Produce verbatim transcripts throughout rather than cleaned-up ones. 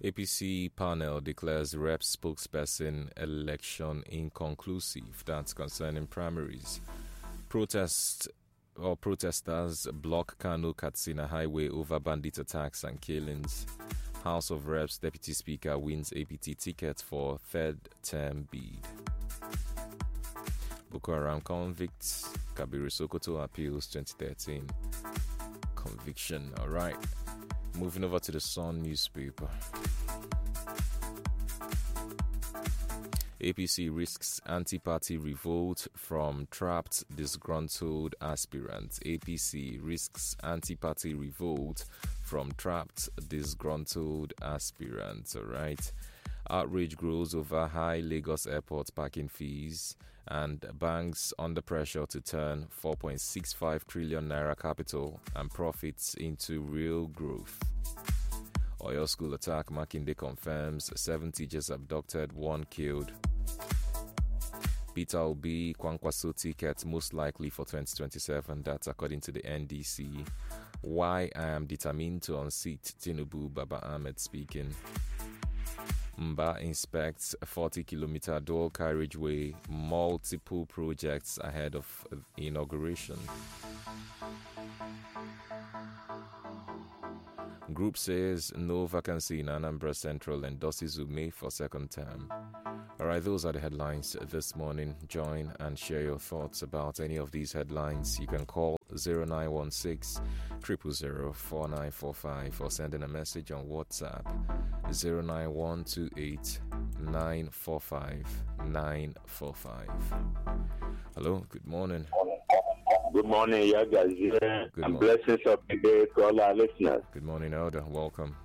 A P C panel declares rep spokesperson election inconclusive. That's concerning primaries. Protests or protesters block Kano Katsina Highway over bandit attacks and killings. House of Reps Deputy Speaker wins A P T ticket for third term bid. Boko Haram convicts. Kabiru Sokoto appeals twenty thirteen conviction. All right. Moving over to the Sun newspaper. A P C risks anti-party revolt from trapped disgruntled aspirants. A P C risks anti-party revolt from trapped disgruntled aspirants. All right. Outrage grows over high Lagos airport parking fees, and banks under pressure to turn four point six five trillion naira capital and profits into real growth. Oyo school attack, Makinde confirms seven teachers abducted, one killed. Peter Obi, Kwankwaso ticket most likely for twenty twenty-seven. That's according to the N D C. Why I am determined to unseat Tinubu, Baba Ahmed speaking. Mba inspects forty kilometer dual carriageway, multiple projects ahead of inauguration. Group says no vacancy in Anambra Central, endorses Ume for second term. Alright, those are the headlines this morning. Join and share your thoughts about any of these headlines. You can call zero nine one six, zero zero zero, four nine four five or send in a message on WhatsApp zero nine one two eight, nine four five, nine four five. Hello, good morning. Good morning, yeah, guys. Yeah. Good and morning. Blessings of the day to all our listeners. Good morning, Elder. Welcome.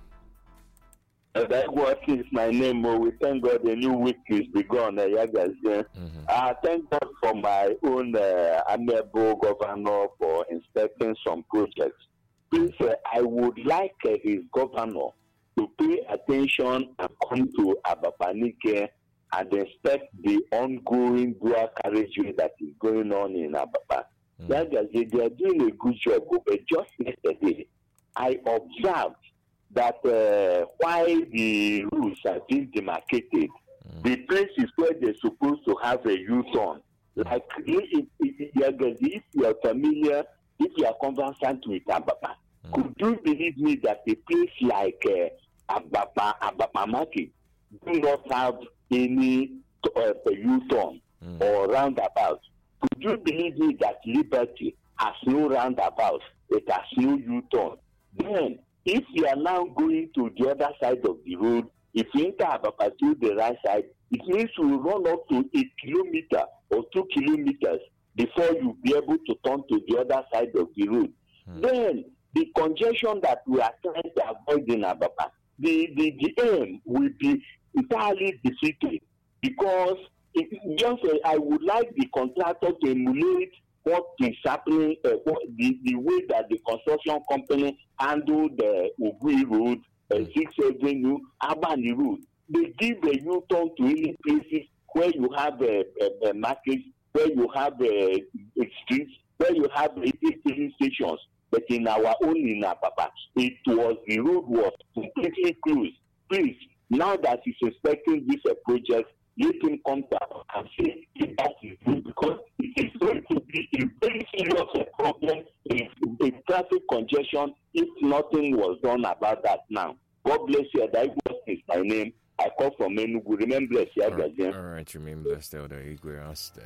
Uh, that what is my name. Oh, we thank God the new week is begun. Uh, yeah, guys. Yeah. Mm-hmm. I thank God for my own uh, amiable governor for inspecting some projects. Please, uh, I would like uh, his governor to pay attention and come to Abapanike and inspect the ongoing dual carriageway that is going on in Abapa. Mm. Yeah, guys, they are doing a good job. But just yesterday, I observed that uh, while the routes are being demarcated, mm. the places where they're supposed to have a U-turn, like if, if, if you are familiar, if you are conversant with Ababa, mm. could you believe me that a place like uh, Ababa, Ababa Market do not have any uh, U-turn mm. or roundabout? Could you believe me that Liberty has no roundabout, it has no U-turn? Then, if you are now going to the other side of the road, if you enter Ababa to the right side, it means you will run up to a kilometer or two kilometers before you be able to turn to the other side of the road. Hmm. Then the congestion that we are trying to avoid in Ababa, the, the, the aim will be entirely defeated because it, just uh, I would like the contractor to emulate what is happening, uh, what, the, the way that the construction company handled the Ugui Road, uh, Sixth Avenue, Albany Road. They give a U-turn to any places where you have a, a, a market, where you have a, a streets, where you have a filling stations. But in our own in Ababa, it was the road was completely closed. Please, now that he's inspecting this uh, project, let him come back and say if that is good, because it is going to be a very serious problem in, in traffic congestion if nothing was done about that now. God bless you. That is my name. I call from Enugu. Remember, bless you. All right, all right, remain blessed, Elder Igwe Austin.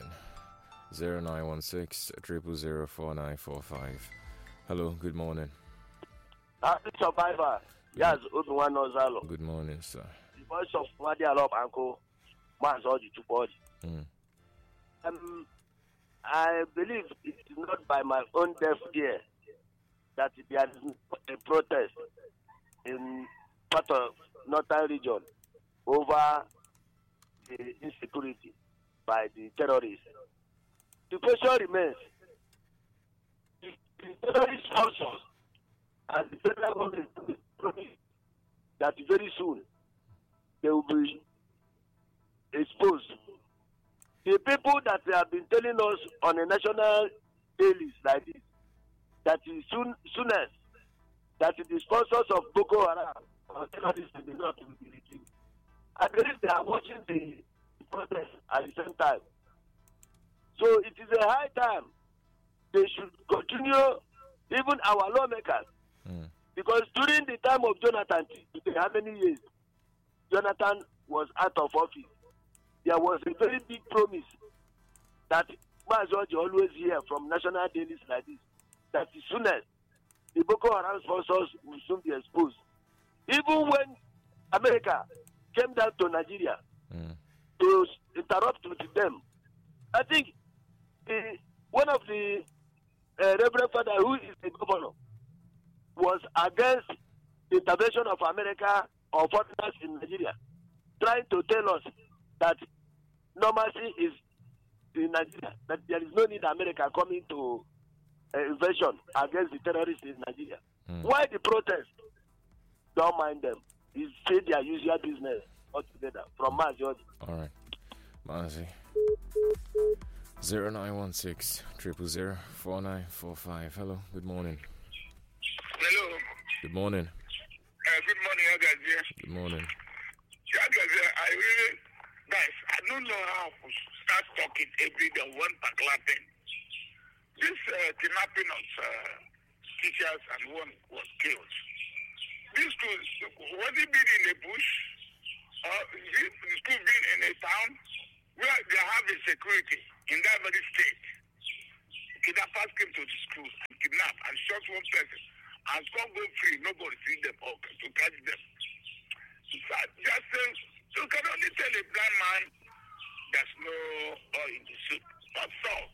zero nine one six, zero zero zero, four nine four five. Hello, good morning. Happy survivor. Yes, Oduwan Ozalo. Good morning, sir. The voice of Wadi Alop Uncle. Mm. Um, I believe it is not by my own deaf ear that there is a protest in part of northern region over the insecurity by the terrorists. The question remains: the terrorist also, and the federal government that very soon they will be exposed. The people that have been telling us on a national dailies like this, that is soon soonest, that the sponsors of Boko Haram or terrorists in the north will be I believe they are watching the protest at the same time. So it is a high time they should continue, even our lawmakers. Mm. Because during the time of Jonathan, how many years Jonathan was out of office, there was a very big promise that Mazoji always hear from national dailies like this, that as soon as the Boko Haram sponsors will soon be exposed. Even when America came down to Nigeria mm. to interrupt with them, I think the, one of the uh, Reverend Father, who is the governor, was against the intervention of America or foreigners in Nigeria, trying to tell us that normalcy is in Nigeria, that there is no need America coming to uh, invasion against the terrorists in Nigeria. Mm. Why the protest? Don't mind them. It's say their usual business altogether. From Mazi. All right. Mazi. zero nine one six, triple zero, four nine four five. Hello. Good morning. Hello. Good morning. Uh, good morning, Agazi. Good morning. Agazi, I really, guys, I don't know how to start talking every day one particular thing. This uh, kidnapping of uh, teachers and one was killed. This school, was it been in a bush? Or this school been in a town where they have a security in that very state? Kidnappers came to the school and kidnapped and shot one person and some go free. Nobody see them or to catch them. So just uh, you can only tell a blind man there's no oil in the soup, not salt.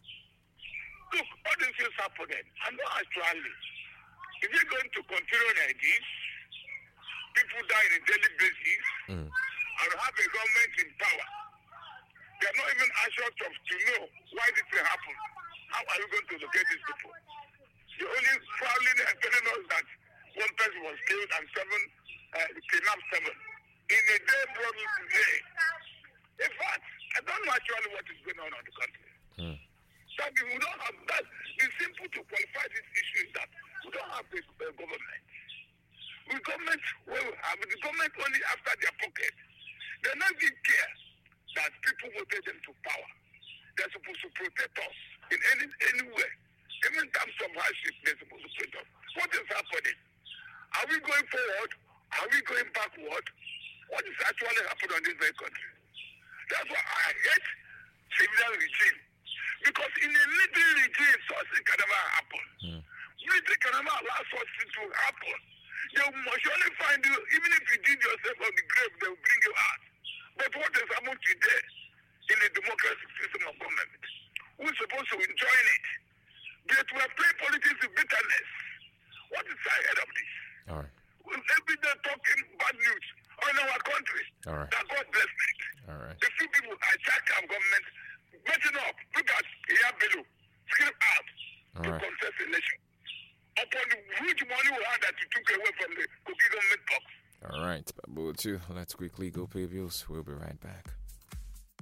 Look, all these things happening. I know actually. Is it going to continue like this? People die on a daily basis mm. and have a government in power. They are not even assured of to know why this will happen. How are we going to locate these people? The only probably they are telling us that one person was killed and seven uh, kidnapped seven. In a day, broadly today. In fact, I don't know actually what is going on in the country. Mm. That we don't have that. It's simple to qualify this issue is that we don't have this uh, government. We government, well, we have the government only after their pocket. They not even care that people voted them to power. They're supposed to protect us in any anywhere. Even in terms of hardship, they're supposed to protect us. What is happening? Are we going forward? Are we going backward? What is actually happening in this very country? That's why I hate civilian regime. Because in a military regime, such thing can never happen. Mm. Military can never allow such things to happen. They will surely find you, even if you dig yourself on the grave, they will bring you out. But what has happened today in a democratic system of government? We're supposed to enjoy it. But we are playing politics with bitterness. What is ahead of this? All right. We're every day talking bad news on our country. All right. That God bless it. All right. The few people attack our government, getting up, look at here below, scream out All to right. contest election. Upon the huge money we had that you took away from the cookie government box. All right. Babutu, let's quickly go pay bills. We'll be right back.